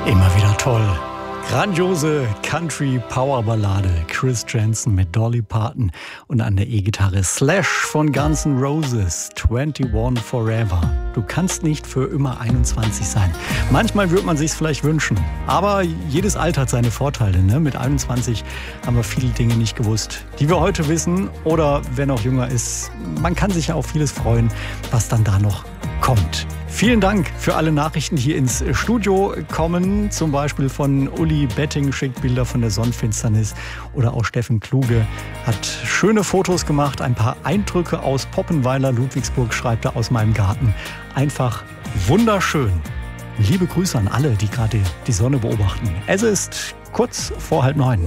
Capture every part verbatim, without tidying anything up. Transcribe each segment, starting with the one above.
Immer wieder toll. Grandiose Country-Power-Ballade. Chris Janson mit Dolly Parton und an der E-Gitarre Slash von Guns N' Roses. einundzwanzig Forever. Du kannst nicht für immer einundzwanzig sein. Manchmal würde man sich's vielleicht wünschen. Aber jedes Alter hat seine Vorteile. Ne? Mit einundzwanzig haben wir viele Dinge nicht gewusst, die wir heute wissen. Oder wer noch jünger ist, man kann sich ja auf vieles freuen, was dann da noch kommt. Vielen Dank für alle Nachrichten, die hier ins Studio kommen. Zum Beispiel von Uli Betting, schickt Bilder von der Sonnenfinsternis. Oder auch Steffen Kluge hat schöne Fotos gemacht. Ein paar Eindrücke aus Poppenweiler, Ludwigsburg, schreibt er, aus meinem Garten. Einfach wunderschön. Liebe Grüße an alle, die gerade die Sonne beobachten. Es ist kurz vor halb neun.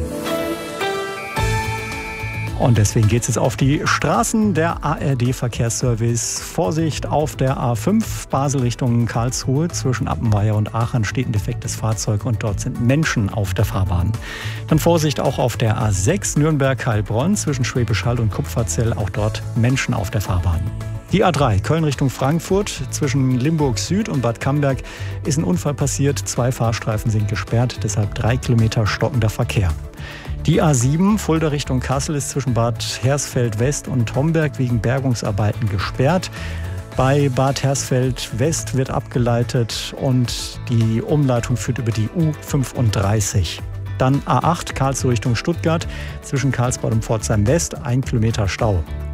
Und deswegen geht es jetzt auf die Straßen. Der A R D-Verkehrsservice. Vorsicht auf der A fünf, Basel Richtung Karlsruhe. Zwischen Appenweier und Aachen steht ein defektes Fahrzeug und dort sind Menschen auf der Fahrbahn. Dann Vorsicht auch auf der A sechs, Nürnberg-Heilbronn. Zwischen Schwäbisch Hall und Kupferzell, auch dort Menschen auf der Fahrbahn. Die A drei, Köln Richtung Frankfurt. Zwischen Limburg Süd und Bad Camberg ist ein Unfall passiert. Zwei Fahrstreifen sind gesperrt, deshalb drei Kilometer stockender Verkehr. Die A sieben, Fulda Richtung Kassel, ist zwischen Bad Hersfeld West und Homberg wegen Bergungsarbeiten gesperrt. Bei Bad Hersfeld West wird abgeleitet und die Umleitung führt über die U fünfunddreißig. Dann A acht, Karlsruhe Richtung Stuttgart, zwischen Karlsbad und Pforzheim West, ein Kilometer Stau.